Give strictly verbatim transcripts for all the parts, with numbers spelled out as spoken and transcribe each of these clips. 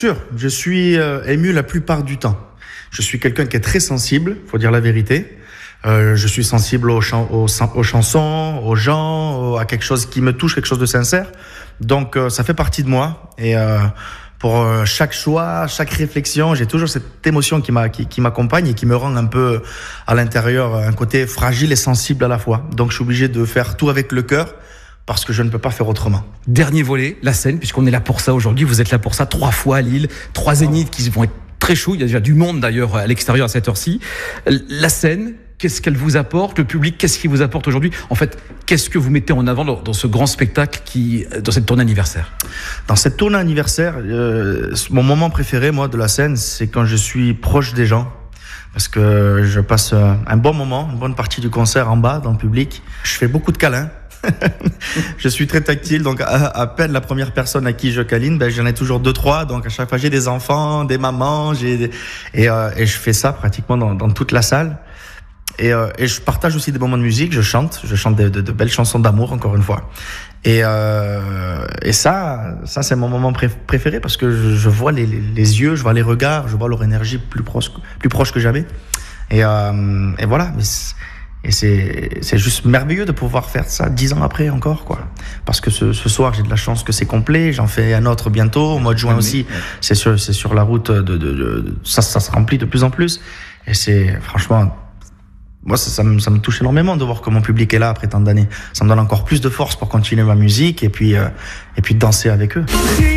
Sûr, je suis euh, ému la plupart du temps. Je suis quelqu'un qui est très sensible, faut dire la vérité. Euh, je suis sensible aux, chan- aux, aux chansons, aux gens, aux- à quelque chose qui me touche, quelque chose de sincère. Donc euh, ça fait partie de moi. Et euh, pour euh, chaque choix, chaque réflexion, j'ai toujours cette émotion qui, m'a, qui, qui m'accompagne et qui me rend un peu à l'intérieur, un côté fragile et sensible à la fois. Donc je suis obligé de faire tout avec le cœur, parce que je ne peux pas faire autrement. Dernier volet, la scène, puisqu'on est là pour ça aujourd'hui. Vous êtes là pour ça, trois fois à Lille, trois zéniths qui vont être très chauds. Il y a déjà du monde d'ailleurs à l'extérieur à cette heure-ci. La scène, qu'est-ce qu'elle vous apporte? Le public, qu'est-ce qu'il vous apporte aujourd'hui? En fait, qu'est-ce que vous mettez en avant dans, dans ce grand spectacle, qui, dans cette tournée anniversaire? Dans cette tournée anniversaire, euh, mon moment préféré, moi, de la scène, c'est quand je suis proche des gens. Parce que je passe un bon moment, une bonne partie du concert en bas, dans le public. Je fais beaucoup de câlins. Je suis très tactile, donc à, à peine la première personne à qui je câline, ben j'en ai toujours deux trois. Donc à chaque fois j'ai des enfants, des mamans, j'ai des... et euh, et je fais ça pratiquement dans, dans toute la salle. Et, euh, et je partage aussi des moments de musique. Je chante, je chante de, de, de belles chansons d'amour encore une fois. Et euh, et ça, ça c'est mon moment pré- préféré parce que je, je vois les, les, les yeux, je vois les regards, je vois leur énergie plus proche, plus proche que jamais. Et euh, et voilà. Mais Et c'est, c'est juste merveilleux de pouvoir faire ça dix ans après encore, quoi. Parce que ce, ce soir, j'ai de la chance que c'est complet. J'en fais un autre bientôt, au mois de juin aussi. C'est sur, c'est sur la route de, de, de, de ça, ça se remplit de plus en plus. Et c'est, franchement, moi, ça, ça me, ça me touche énormément de voir que mon public est là après tant d'années. Ça me donne encore plus de force pour continuer ma musique et puis, euh, et puis danser avec eux.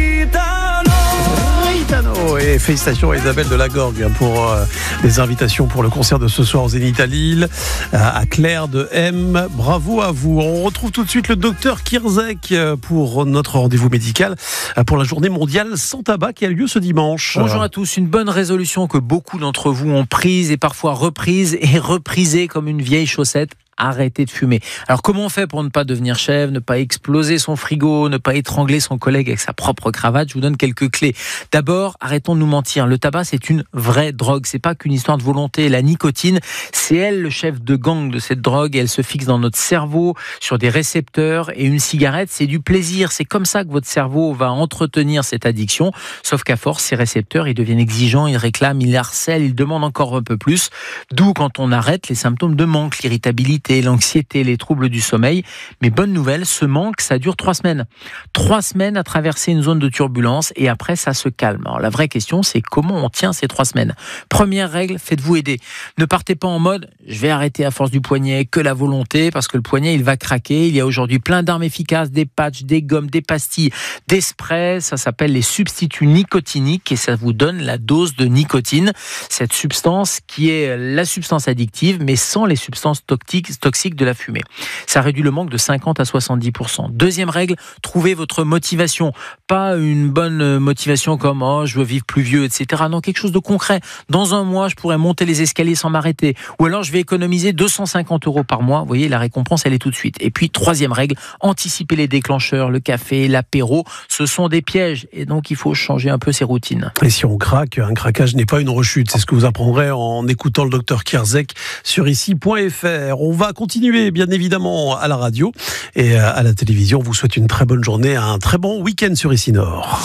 Et félicitations à Isabelle de Lagorgue pour euh, les invitations pour le concert de ce soir au Zénith à Lille, à, à Claire de M. Bravo à vous. On retrouve tout de suite le docteur Kirzek pour notre rendez-vous médical pour la journée mondiale sans tabac qui a lieu ce dimanche. Bonjour à tous. Une bonne résolution que beaucoup d'entre vous ont prise et parfois reprise et reprisée comme une vieille chaussette. Arrêtez de fumer. Alors comment on fait pour ne pas devenir chèvre, ne pas exploser son frigo, ne pas étrangler son collègue avec sa propre cravate? Je vous donne quelques clés. D'abord, arrêtons de nous mentir. Le tabac, c'est une vraie drogue. C'est pas qu'une histoire de volonté. La nicotine, c'est elle le chef de gang de cette drogue. Elle se fixe dans notre cerveau sur des récepteurs. Et une cigarette, c'est du plaisir. C'est comme ça que votre cerveau va entretenir cette addiction. Sauf qu'à force, ces récepteurs, ils deviennent exigeants, ils réclament, ils harcèlent, ils demandent encore un peu plus. D'où, quand on arrête, les symptômes de manque, l'irritabilité, l'anxiété, les troubles du sommeil. Mais bonne nouvelle, ce manque, ça dure trois semaines. Trois semaines à traverser une zone de turbulence et après, ça se calme. Alors, la vraie question, c'est comment on tient ces trois semaines. Première règle, faites-vous aider. Ne partez pas en mode, je vais arrêter à force du poignet, que la volonté, parce que le poignet, il va craquer. Il y a aujourd'hui plein d'armes efficaces, des patchs, des gommes, des pastilles, des sprays. Ça s'appelle les substituts nicotiniques et ça vous donne la dose de nicotine. Cette substance qui est la substance addictive, mais sans les substances toxiques toxique de la fumée. Ça réduit le manque de cinquante à soixante-dix pour cent. Deuxième règle, trouvez votre motivation. Pas une bonne motivation comme « oh, je veux vivre plus vieux », et cetera. Non, quelque chose de concret. Dans un mois, je pourrais monter les escaliers sans m'arrêter. Ou alors, je vais économiser deux cent cinquante euros par mois. Vous voyez, la récompense, elle est tout de suite. Et puis, troisième règle, anticiper les déclencheurs, le café, l'apéro. Ce sont des pièges. Et donc, il faut changer un peu ses routines. Et si on craque, un craquage n'est pas une rechute. C'est ce que vous apprendrez en écoutant le docteur Kirzek sur ici point f r. On va continuer bien évidemment à la radio et à la télévision. On vous souhaite une très bonne journée, un très bon week-end sur Ici Nord.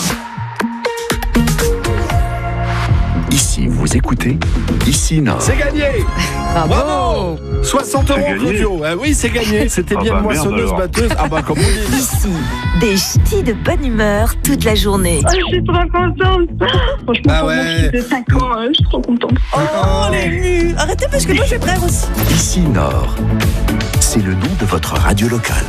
Ici, vous écoutez Ici Nord. C'est gagné. Bravo, Bravo. soixante euros, Claudio. Ah oui, c'est gagné. C'était Ah bien bah, une moissonneuse batteuse. Ah bah, comme on dit. Ici, des ch'tis de bonne humeur toute la journée. Oh, je suis trop contente. Franchement, Ah pour ouais. mon fils de cinq ans, euh, je suis trop contente. Oh, on est ému. Arrêtez parce que moi je vais pleurer aussi. Ici Nord. C'est le nom de votre radio locale.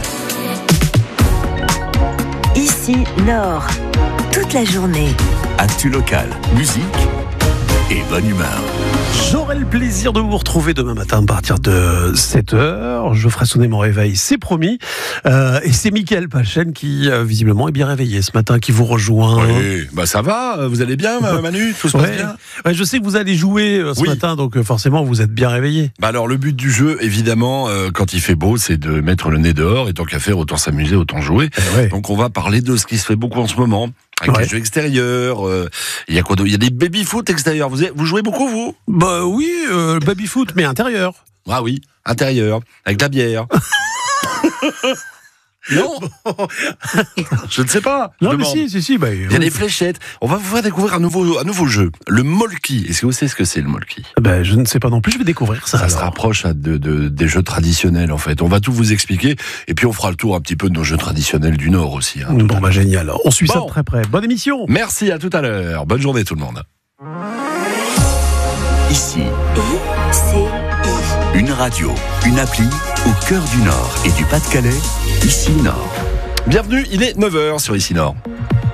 Ici, Nord, toute la journée. Actu locale, musique et bonne humeur. J'aurai le plaisir de vous retrouver demain matin à partir de sept heures. Je ferai sonner mon réveil, c'est promis. Euh, et c'est Mickaël Pachen qui, euh, visiblement, est bien réveillé ce matin, qui vous rejoint. Oui, bah ça va. Vous allez bien, Manu? Tout se passe Ouais. bien? Ouais, je sais que vous allez jouer euh, ce Oui. matin, donc euh, forcément, vous êtes bien réveillé. Bah alors, le but du jeu, évidemment, euh, quand il fait beau, c'est de mettre le nez dehors. Et tant qu'à faire, autant s'amuser, autant jouer. Eh ouais. Donc, on va parler de ce qui se fait beaucoup en ce moment. Avec Ouais. les jeux extérieurs. euh, Il y a quoi d'autre? Il y a des baby-foot extérieurs. Vous, vous jouez beaucoup, vous? Bah oui, euh, baby-foot, mais intérieur. Ah oui, intérieur. Avec de la bière. Non. Je ne sais pas. Non, Je mais demande. si, si, si. Bah, Il y a des fléchettes. On va vous faire découvrir un nouveau, un nouveau jeu. Le Molki. Est-ce que vous savez ce que c'est, le Molki? bah, je ne sais pas non plus, je vais découvrir ça. Ça se alors. rapproche à de, de, des jeux traditionnels, en fait. On va tout vous expliquer. Et puis, on fera le tour un petit peu de nos jeux traditionnels du Nord aussi. Hein, Bon, bah, génial. On suit ça Bon. de très près. Bonne émission. Merci, à tout à l'heure. Bonne journée, tout le monde. Ici, I, C, I. une radio, une appli au cœur du Nord et du Pas-de-Calais. Ici Nord. Bienvenue, il est neuf heures sur Ici Nord.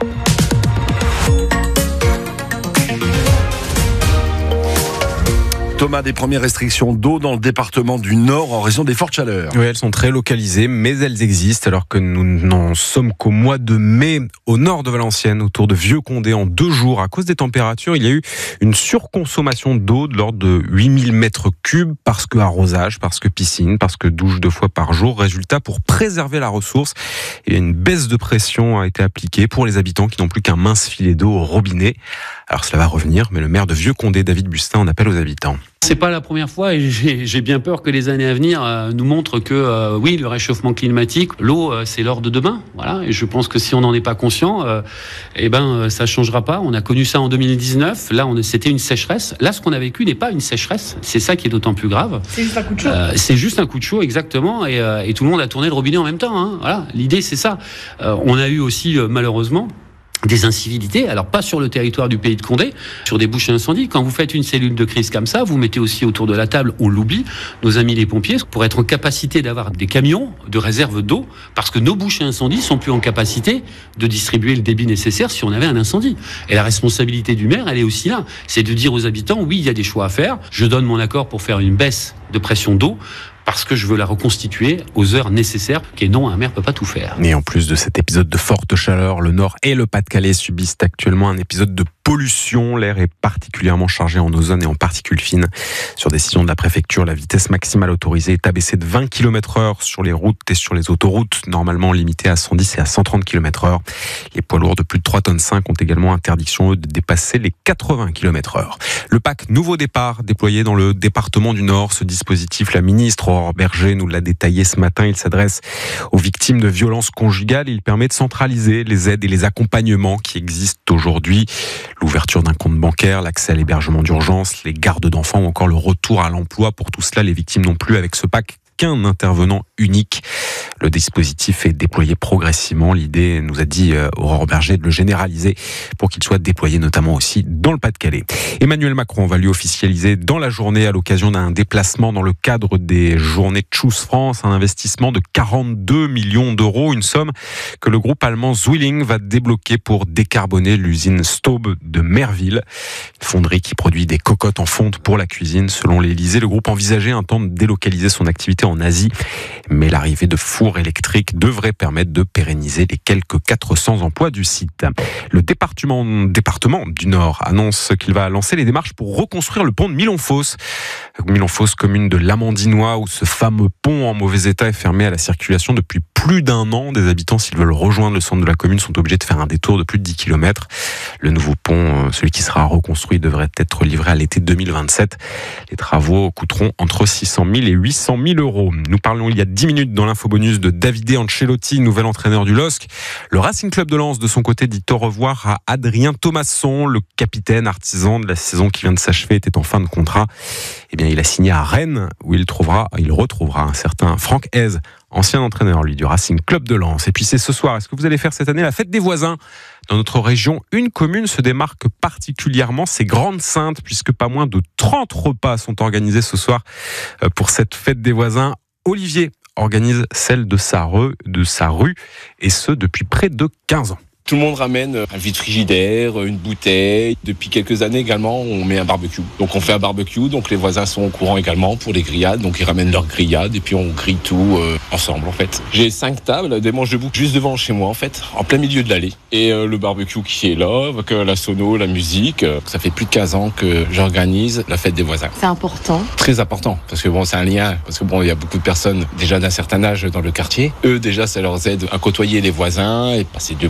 Thomas, des premières restrictions d'eau dans le département du Nord en raison des fortes chaleurs. Oui, elles sont très localisées, mais elles existent alors que nous n'en sommes qu'au mois de mai. Au nord de Valenciennes, autour de Vieux-Condé, en deux jours, à cause des températures, il y a eu une surconsommation d'eau de l'ordre de huit mille mètres cubes parce que arrosage, parce que piscine, parce que douche deux fois par jour. Résultat, pour préserver la ressource, il y a une baisse de pression a été appliquée pour les habitants qui n'ont plus qu'un mince filet d'eau au robinet. Alors cela va revenir, mais le maire de Vieux-Condé, David Bustin, en appelle aux habitants. C'est pas la première fois et j'ai, j'ai bien peur que les années à venir euh, nous montrent que euh, oui, le réchauffement climatique, l'eau, euh, c'est l'heure de demain. Voilà. Et je pense que si on n'en est pas conscient, euh, eh ben, euh, ça changera pas. On a connu ça en deux mille dix-neuf. Là, on, c'était une sécheresse. Là, ce qu'on a vécu n'est pas une sécheresse. C'est ça qui est d'autant plus grave. C'est juste un coup de chaud. Euh, c'est juste un coup de chaud, exactement. Et, euh, et tout le monde a tourné le robinet en même temps. Hein. Voilà. L'idée, c'est ça. Euh, on a eu aussi, euh, malheureusement, des incivilités, alors pas sur le territoire du pays de Condé, sur des bouches à incendie. Quand vous faites une cellule de crise comme ça, vous mettez aussi autour de la table, on l'oublie, nos amis les pompiers, pour être en capacité d'avoir des camions de réserve d'eau, parce que nos bouches à incendie sont plus en capacité de distribuer le débit nécessaire si on avait un incendie. Et la responsabilité du maire, elle est aussi là. C'est de dire aux habitants, oui, il y a des choix à faire, je donne mon accord pour faire une baisse de pression d'eau, parce que je veux la reconstituer aux heures nécessaires, et non, un maire peut pas tout faire. Et en plus de cet épisode de forte chaleur, le Nord et le Pas-de-Calais subissent actuellement un épisode de pollution. L'air est particulièrement chargé en ozone et en particules fines. Sur décision de la préfecture, la vitesse maximale autorisée est abaissée de vingt kilomètres heure sur les routes et sur les autoroutes, normalement limitées à cent dix et à cent trente kilomètres heure. Les poids lourds de plus de trois tonnes cinq ont également interdiction, eux, de dépasser les quatre-vingts kilomètres heure. Le P A C Nouveau Départ, déployé dans le département du Nord, ce dispositif, la ministre Aurore Berger nous l'a détaillé ce matin. Il s'adresse aux victimes de violences conjugales. Il permet de centraliser les aides et les accompagnements qui existent aujourd'hui. L'ouverture d'un compte bancaire, l'accès à l'hébergement d'urgence, les gardes d'enfants ou encore le retour à l'emploi. Pour tout cela, les victimes n'ont plus avec ce P A C qu'un intervenant unique. Le dispositif est déployé progressivement. L'idée, nous a dit Aurore Berger, de le généraliser pour qu'il soit déployé notamment aussi dans le Pas-de-Calais. Emmanuel Macron va lui officialiser dans la journée, à l'occasion d'un déplacement dans le cadre des journées Choose France, un investissement de quarante-deux millions d'euros, une somme que le groupe allemand Zwilling va débloquer pour décarboner l'usine Staub de Merville, une fonderie qui produit des cocottes en fonte pour la cuisine. Selon l'Élysée, le groupe envisageait un temps de délocaliser son activité en Asie, mais l'arrivée de fours électriques devrait permettre de pérenniser les quelques quatre cents emplois du site. Le département, département du Nord annonce qu'il va lancer les démarches pour reconstruire le pont de Milonfosse. Milonfosse, commune de l'Amandinois, où ce fameux pont en mauvais état est fermé à la circulation depuis plus d'un an. Des habitants, s'ils veulent rejoindre le centre de la commune, sont obligés de faire un détour de plus de dix kilomètres. Le nouveau pont, celui qui sera reconstruit, devrait être livré à l'été deux mille vingt-sept. Les travaux coûteront entre six cent mille et huit cent mille euros. Nous parlons il y a dix minutes dans l'infobonus de Davide Ancelotti, nouvel entraîneur du L O S C. Le Racing Club de Lens, de son côté, dit au revoir à Adrien Thomasson, le capitaine artisan de la saison qui vient de s'achever, était en fin de contrat. Eh bien, il a signé à Rennes, où il trouvera, il retrouvera un certain Franck Hez, ancien entraîneur, lui, du Racing Club de Lens. Et puis c'est ce soir, est-ce que vous allez faire cette année la fête des voisins ? Dans notre région, une commune se démarque particulièrement, c'est Grande-Sainte, puisque pas moins de trente repas sont organisés ce soir pour cette fête des voisins. Olivier organise celle de sa rue, de sa rue, et ce depuis près de quinze ans. Tout le monde ramène un vide-frigidaire, une bouteille. Depuis quelques années également, on met un barbecue. Donc on fait un barbecue, donc les voisins sont au courant également pour les grillades. Donc ils ramènent leurs grillades et puis on grille tout euh, ensemble en fait. J'ai cinq tables, des manches debout juste devant chez moi en fait, en plein milieu de l'allée. Et euh, le barbecue qui est là, avec euh, la sono, la musique. Euh, ça fait plus de quinze ans que j'organise la fête des voisins. C'est important. Très important, parce que bon, c'est un lien. Parce que bon, il y a beaucoup de personnes déjà d'un certain âge dans le quartier. Eux déjà, ça leur aide à côtoyer les voisins et passer du bon temps.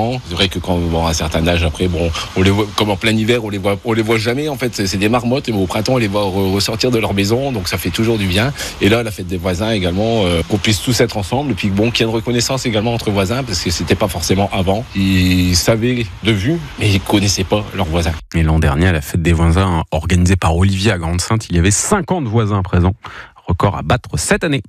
temps. C'est vrai que quand bon, à un certain âge après, bon, on les voit comme en plein hiver, on les voit, on les voit jamais en fait. C'est, c'est des marmottes, et au printemps on les voit re- ressortir de leur maison, donc ça fait toujours du bien. Et là, la fête des voisins également, euh, qu'on puisse tous être ensemble, et puis bon, qu'il y ait une reconnaissance également entre voisins, parce que c'était pas forcément avant. Ils savaient de vue, mais ils connaissaient pas leurs voisins. Et l'an dernier, à la fête des voisins organisée par Olivier à Grande-Sainte, il y avait cinquante voisins présents. Record à battre cette année.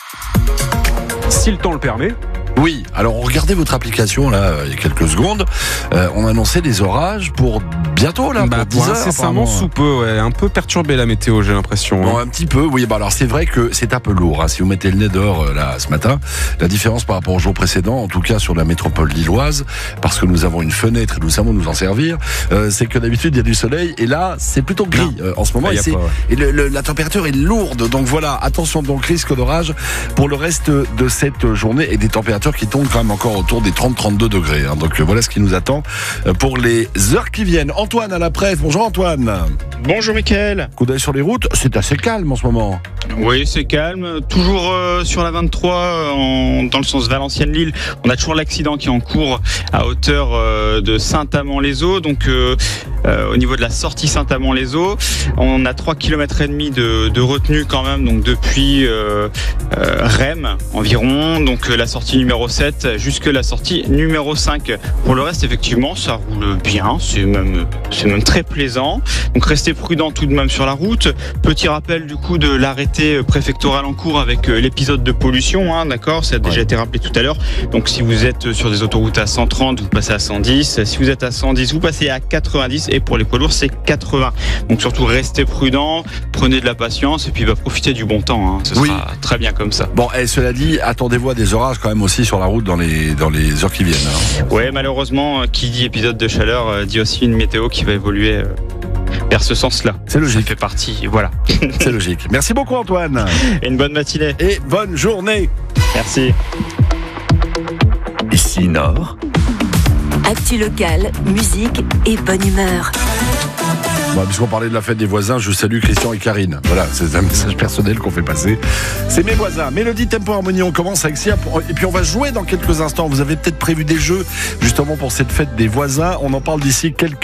Si le temps le permet. Oui, alors regardez votre application là, il y a quelques secondes. Euh, on annonçait des orages pour bientôt là, bah, pour dix pour heures. incessamment sous peu, ouais, un peu perturbé la météo, j'ai l'impression. Bon, hein. un petit peu, oui. Bah alors c'est vrai que c'est un peu lourd. Hein, si vous mettez le nez dehors euh, là ce matin, la différence par rapport au jour précédent, en tout cas sur la métropole lilloise, parce que nous avons une fenêtre et nous savons nous en servir, euh, c'est que d'habitude il y a du soleil et là c'est plutôt gris euh, en ce moment. Là, Et, y a c'est, pas, ouais. et le, le, la température est lourde. Donc voilà, attention donc risque d'orage pour le reste de cette journée et des températures qui tombent quand même encore autour des trente à trente-deux degrés. Hein. Donc euh, voilà ce qui nous attend euh, pour les heures qui viennent. Antoine à la presse. Bonjour Antoine. Bonjour Mickaël. Coup d'œil sur les routes, c'est assez calme en ce moment. Oui, c'est calme. Toujours euh, sur la vingt-trois, en, dans le sens Valenciennes-Lille. On a toujours l'accident qui est en cours à hauteur euh, de Saint-Amand-les-Eaux. Donc euh, euh, au niveau de la sortie Saint-Amand-les-Eaux, on a trois kilomètres et demi de, de retenue quand même. Donc depuis euh, euh, Rem environ. Donc euh, la sortie numéro sept jusque la sortie numéro cinq. Pour le reste, effectivement, ça roule bien. C'est même, c'est même très plaisant. Donc restez prudents tout de même sur la route. Petit rappel du coup de l'arrêté préfectoral en cours avec l'épisode de pollution, hein, d'accord, ça a déjà ouais. été rappelé tout à l'heure. Donc si vous êtes sur des autoroutes à cent trente, vous passez à cent dix. Si vous êtes à cent dix, vous passez à quatre-vingt-dix. Et pour les poids lourds, c'est quatre-vingts. Donc surtout restez prudents, prenez de la patience et puis bah, profitez du bon temps. Hein. Ce oui. sera très bien comme ça. Bon, et cela dit, attendez-vous à des orages quand même aussi sur la route dans les, dans les heures qui viennent. Hein. Ouais, malheureusement, qui dit épisode de chaleur euh, dit aussi une météo qui va évoluer euh, vers ce sens-là. C'est logique. Ça fait partie, voilà. C'est logique. Merci beaucoup Antoine. Et une bonne matinée. Et bonne journée. Merci. Ici Nord. Actu locale, musique et bonne humeur. Bon, puisqu'on parlait de la fête des voisins, je salue Christian et Karine. Voilà, c'est un message personnel qu'on fait passer. C'est mes voisins. Mélodie, tempo, harmonie, on commence avec Sia. Et puis on va jouer dans quelques instants. Vous avez peut-être prévu des jeux justement pour cette fête des voisins. On en parle d'ici quelques